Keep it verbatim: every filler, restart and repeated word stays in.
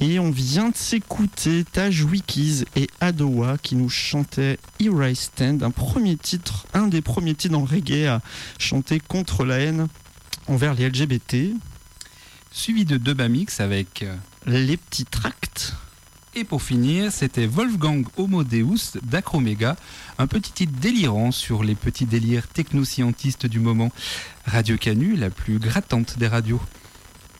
Et on vient de s'écouter Taj Wikis et Adowa qui nous chantaient Here I Stand, un premier titre, un des premiers titres dans le reggae à chanter contre la haine envers les L G B T. Suivi de Dubamix avec Les Petits Tracts. Et pour finir, c'était Wolfgang Homodeus d'Acroméga, un petit titre délirant sur les petits délires technoscientistes du moment. Radio Canu, la plus grattante des radios.